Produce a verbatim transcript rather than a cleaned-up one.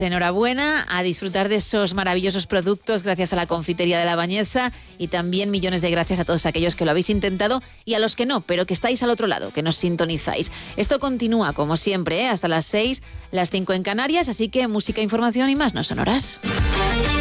Enhorabuena, a disfrutar de esos maravillosos productos gracias a la Confitería de la Bañeza, y también millones de gracias a todos aquellos que lo habéis intentado y a los que no, pero que estáis al otro lado, que nos sintonizáis. Esto continúa como siempre, ¿eh? Hasta las seis, las cinco en Canarias, así que música, información y más no sonoras.